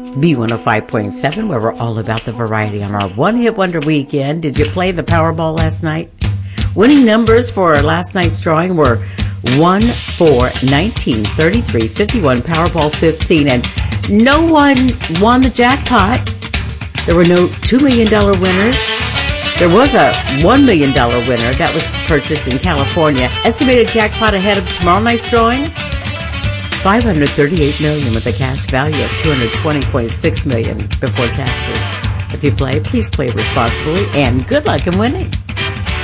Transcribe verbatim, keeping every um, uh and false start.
B one oh five point seven, where we're all about the variety on our One Hit Wonder weekend. Did you play the Powerball last night? Winning numbers for last night's drawing were one, four, nineteen, thirty-three, fifty-one, Powerball fifteen, and no one won the jackpot. There were no two million dollars winners. There was a one million dollars winner that was purchased in California. Estimated jackpot ahead of tomorrow night's drawing, five hundred thirty-eight million dollars, with a cash value of two hundred twenty point six million dollars before taxes. If you play, please play responsibly, and good luck in winning.